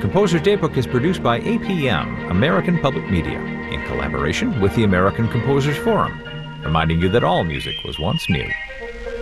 Composer's Daybook is produced by APM, American Public Media, in collaboration with the American Composers Forum, reminding you that all music was once new.